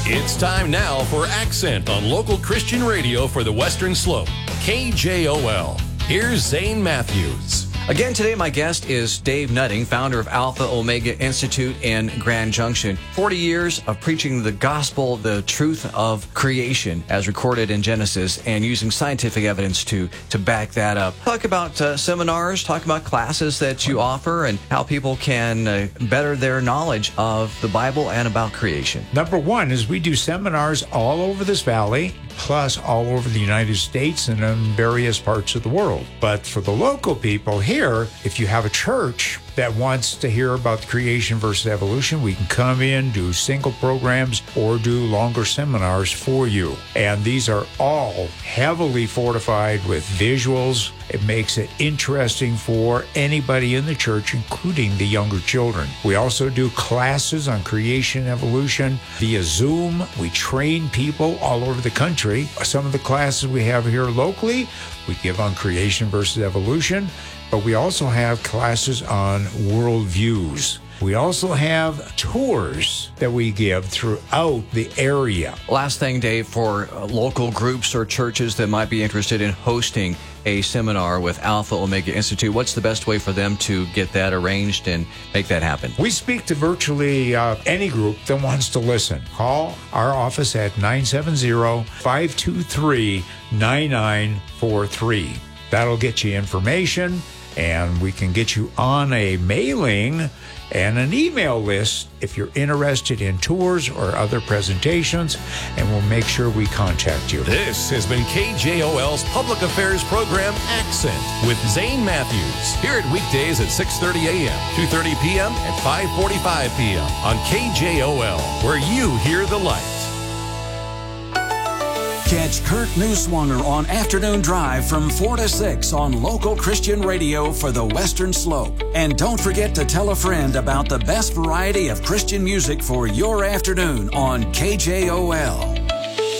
It's time now for Accent on local Christian radio for the Western Slope. KJOL. Here's Zane Matthews. Again, today my guest is Dave Nutting, founder of Alpha Omega Institute in Grand Junction. 40 years of preaching the gospel, the truth of creation as recorded in Genesis, and using scientific evidence to back that up. Talk about seminars, talk about classes that you offer, and how people can better their knowledge of the Bible and about creation. Number one is we do seminars all over this valley, plus all over the United States and in various parts of the world. But for the local people here, if you have a church that wants to hear about the creation versus evolution, we can come in, do single programs, or do longer seminars for you. And these are all heavily fortified with visuals. It makes it interesting for anybody in the church, including the younger children. We also do classes on creation and evolution via Zoom. We train people all over the country. Some of the classes we have here locally, we give on creation versus evolution, but we also have classes on worldviews. We also have tours that we give throughout the area. Last thing, Dave, for local groups or churches that might be interested in hosting a seminar with Alpha Omega Institute, what's the best way for them to get that arranged and make that happen? We speak to virtually any group that wants to listen. Call our office at 970-523-9943. That'll get you information, and we can get you on a mailing and an email list if you're interested in tours or other presentations, and we'll make sure we contact you. This has been KJOL's public affairs program, Accent, with Zane Matthews. Hear it weekdays at 6:30 a.m., 2:30 p.m., and 5:45 p.m. on KJOL, where you hear the light. Catch Kurt Neuswanger on Afternoon Drive from 4 to 6 on local Christian radio for the Western Slope. And don't forget to tell a friend about the best variety of Christian music for your afternoon on KJOL.